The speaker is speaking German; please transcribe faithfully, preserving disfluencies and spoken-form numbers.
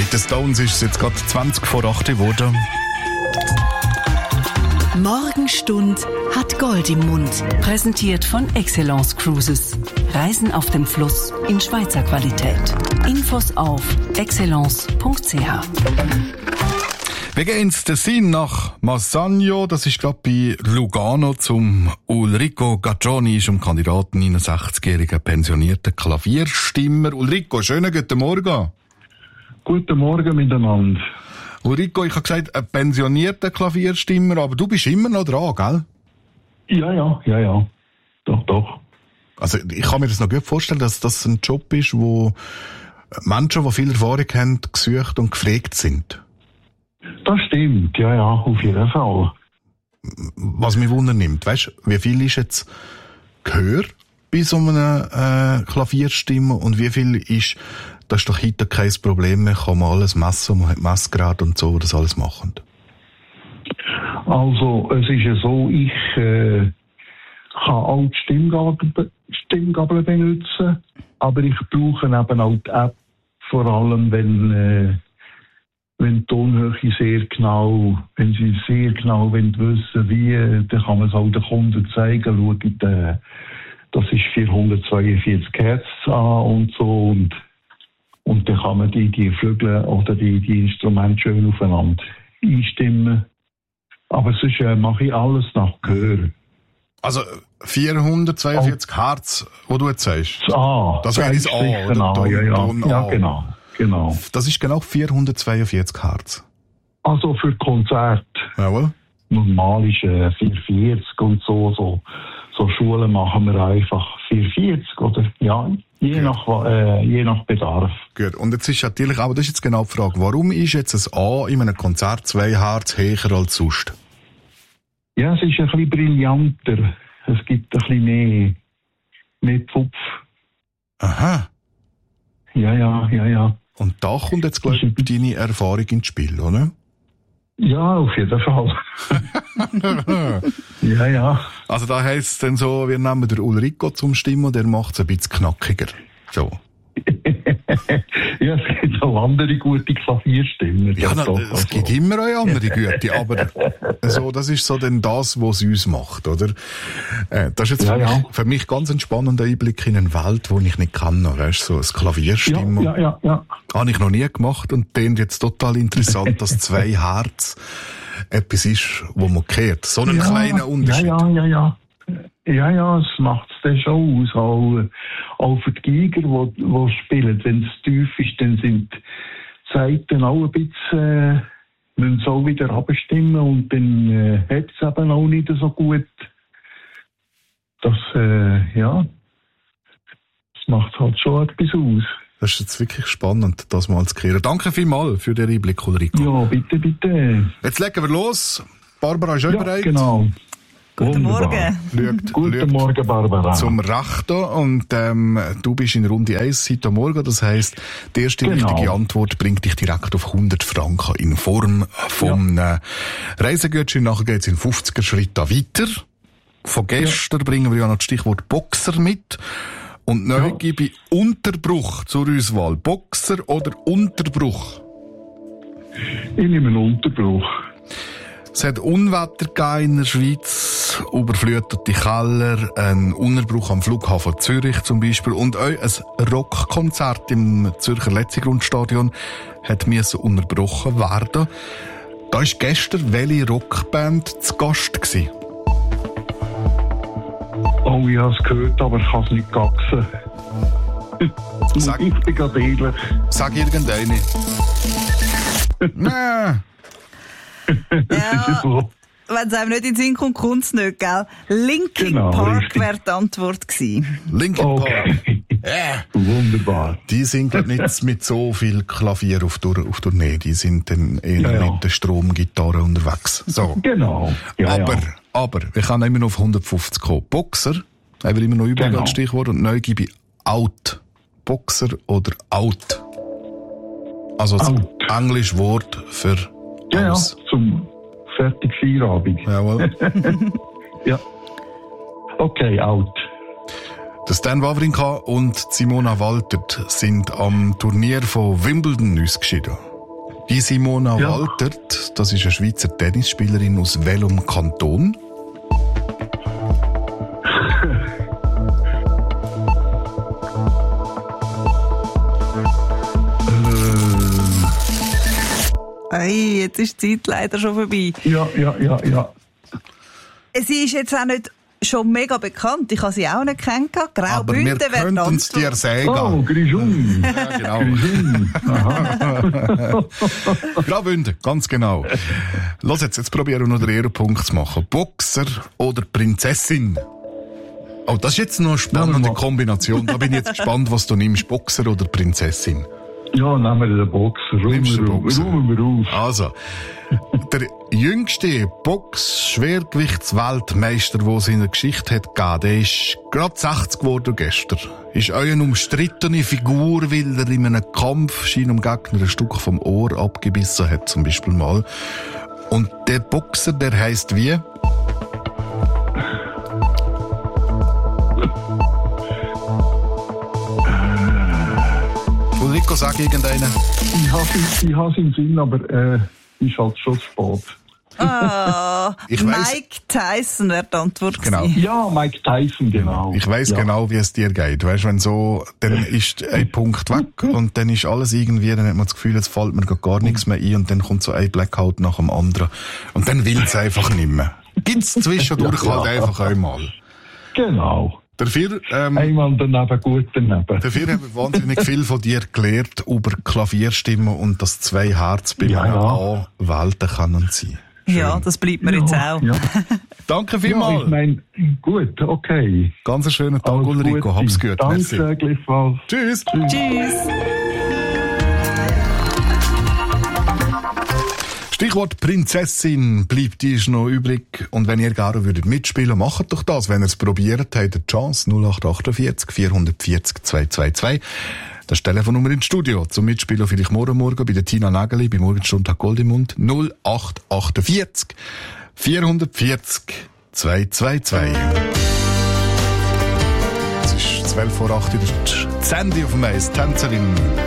Mit den Stones ist es jetzt gerade zwanzig vor acht geworden. Morgenstund hat Gold im Mund. Präsentiert von Excellence Cruises. Reisen auf dem Fluss in Schweizer Qualität. Infos auf excellence punkt c h. Wir gehen ins Tessin nach Massagno. Das ist gerade bei Lugano zum Ulrico Gaccioni, ist ein Kandidat, neunundsechzigjähriger pensionierter Klavierstimmer. Ulrico, schönen guten Morgen. Guten Morgen miteinander. Ulrico, ich habe gesagt, ein pensionierter Klavierstimmer, aber du bist immer noch dran, gell? Ja, ja, ja, ja. Doch, doch. Also ich kann mir das noch gut vorstellen, dass das ein Job ist, wo Menschen, die viel Erfahrung haben, gesucht und gepflegt sind. Das stimmt, ja, ja, auf jeden Fall. Was mich wundernimmt, weißt du, wie viel ist jetzt Gehör bei so einer äh, Klavierstimmer und wie viel ist, das ist doch heute kein Problem mehr, kann man alles messen, man hat Messgerät und so, das alles machen. Also, es ist ja so, ich äh, kann auch die Stimmgabel, Stimmgabel benutzen, aber ich brauche eben auch die App, vor allem wenn, äh, wenn die Tonhöhe sehr genau, wenn sie sehr genau wissen wie, dann kann man es auch den Kunden zeigen, schaut, äh, das ist vierhundertzweiundvierzig Hertz an und so, und Und dann kann man die, die Flügel oder die, die Instrumente schön aufeinander einstimmen. Aber sonst äh, mache ich alles nach Gehör. Also vierhundertzweiundvierzig oh. Hertz, wo du jetzt sagst? Das A. Das wäre das A, oder? Ton, ja, ja. Ton ja, A. genau, genau. Das ist genau vierhundertzweiundvierzig Hertz. Also für Konzert. Jawohl. Normal ist äh, vierhundertvierzig und so, so. So Schulen machen wir einfach vierhundertvierzig, oder? Ja, je nach, äh, je nach Bedarf. Gut. Und jetzt ist natürlich, aber das ist jetzt genau die Frage, warum ist jetzt ein A in einem Konzert zwei Hertz höher als sonst? Ja, es ist ein bisschen brillanter. Es gibt ein bisschen mehr, mehr Pfupf. Aha. Ja, ja, ja, ja. Und da kommt jetzt, glaube ich, deine Erfahrung ins Spiel, oder? Ja, auf jeden Fall. ja, ja. Also da heisst es dann so, wir nehmen den Ulrico zum Stimmen, der macht es ein bisschen knackiger. So. Ja, es gibt auch andere gute Klavierstimmer. Ja, na, doch, es also. gibt immer eine andere gute, aber so, das ist so dann das, was es uns macht, oder? Äh, das ist jetzt ja, für, ja. Mich, für mich ganz ein spannender Einblick in eine Welt, die ich nicht kenne, weißt, so ein Klavierstimmer. Ja, ja, ja, ja. Habe ich noch nie gemacht und klingt jetzt total interessant, dass zwei Hertz etwas ist, wo man kennt. So einen ja, kleinen Unterschied. Ja, ja, ja, ja. Ja, ja, es macht es dann schon aus. Auch, auch für die Geiger, die, die spielen. Wenn es tief ist, dann sind die Zeiten auch ein bisschen, äh, müssen auch wieder abstimmen und dann äh, hat es eben auch nicht so gut. Das, äh, ja, das macht halt schon etwas aus. Das ist jetzt wirklich spannend, das mal zu hören. Danke vielmals für den Einblick, Ulrico. Ja, bitte, bitte. Jetzt legen wir los. Barbara ist auch ja, bereit. Genau. Guten Wunderbar. Morgen. Schaut, Guten schaut Morgen, Barbara. zum Rechten und ähm, du bist in Runde eins seit am Morgen. Das heisst, die erste Genau. richtige Antwort bringt dich direkt auf hundert Franken in Form vom ja. äh, Reisegutschein. Nachher geht es in fünfziger Schritten weiter. Von gestern ja. bringen wir ja noch das Stichwort Boxer mit. Und neu ja. gebe ich Unterbruch zur Auswahl. Boxer oder Unterbruch? Ich nehme einen Unterbruch. Es hat Unwetter gegeben in der Schweiz, überflutete Keller, ein Unterbruch am Flughafen Zürich zum Beispiel und auch ein Rockkonzert im Zürcher Letzigrundstadion hat müssen unterbrochen werden. Da war gestern welche Rockband zu Gast gewesen? Oh, ich habe es gehört, aber ich kann es nicht gaxen. Sag, ich bin gerade ehrlich. Sag irgendeine. Nein. Ja, so. wenn es einem nicht in den Sinn kommt, kommt es nicht, gell? Linkin Genau, Park wäre die Antwort gewesen. Linkin Park. Okay. Yeah. Wunderbar. Die sind glaub, nicht mit so viel Klavier auf, Tour, auf Tournee. Die sind dann eher Ja, ja. mit der Stromgitarre unterwegs. So. Genau. Ja, aber, ja. aber, wir können immer noch auf hundertfünfzig kommen. Boxer, haben wir immer noch übrig Genau. als Stichwort. Und neu gebe ich Out. Boxer oder Out. Also das Out. englische Wort für Ja, aus. ja, zum fertig Feierabend. Jawohl. Ja. Okay, out. Der Stan Wawrinka und Simona Waltert sind am Turnier von Wimbledon ausgeschieden. Die Simona Ja. Waltert, das ist eine Schweizer Tennisspielerin aus welchem Kanton? Ei, jetzt ist die Zeit leider schon vorbei. Ja, ja, ja, ja. Sie ist jetzt auch nicht schon mega bekannt. Ich habe sie auch nicht kennengelernt. Aber wir Graubünden wäre könnten es dir Oh, sagen. Grijun. Ja, genau. Grijun. Aha. Graubünden, ganz genau. Los jetzt, jetzt probieren wir noch den Ehrenpunkt zu machen. Boxer oder Prinzessin? Oh, das ist jetzt noch eine spannende Kombination. Da bin ich jetzt gespannt, was du nimmst. Boxer oder Prinzessin? Ja, nehmen wir den Boxer. Nimmst du den Boxer? Räumen wir auf. Also, der jüngste Box-Schwergewichtsweltmeister, den es in der Geschichte hat gegeben, der ist gerade sechzig geworden gestern. Ist eine umstrittene Figur, weil er in einem Kampf seinem Gegner ein Stück vom Ohr abgebissen hat, zum Beispiel mal. Und der Boxer, der heisst wie? Ulriko, sag irgendeinen. Ich habe ich has im Sinn, aber äh, ist halt schon zu spät. Ah, Ich weiss- Mike Tyson wäre die Antwort Genau. gewesen. Ja, Mike Tyson, genau. Ich weiss ja. genau, wie es dir geht. Weißt, wenn so, dann ist ein Punkt weg und dann ist alles irgendwie, dann hat man das Gefühl, jetzt fällt mir gar nichts mehr ein und dann kommt so ein Blackout nach dem anderen. Und dann will es einfach nicht mehr. Gibt's zwischendurch Ja. halt einfach einmal. Genau. Dafür, ähm, Einmal daneben, gut daneben. dafür habe ich wahnsinnig viel von dir gelernt über Klavierstimmen und dass zwei Herzen bei Ja, einem ja. A Welten können sein. Ja, das bleibt mir jetzt auch. Ja, Danke ja vielmals. ich meine, gut, okay. Ganz einen schönen Tag, Alles Ulriko. Gute. Hab's gut. Merci. Danke, gleichfalls. Tschüss. Tschüss. Stichwort Prinzessin bleibt die ist noch übrig. Und wenn ihr gerne würdet mitspielen, macht doch das. Wenn ihr es probiert, habt ihr die Chance. null acht achtundvierzig vierhundertvierzig zweihundertzweiundzwanzig. Das ist die Telefonnummer ins Studio. Zum Mitspielen vielleicht morgen Morgen bei der Tina Nägeli, bei Morgenstunde hat Gold im Mund. null acht achtundvierzig vierhundertvierzig zweihundertzweiundzwanzig. Es ist zwölf vor acht Uhr. Die Sandy auf dem Eis, Tänzerin.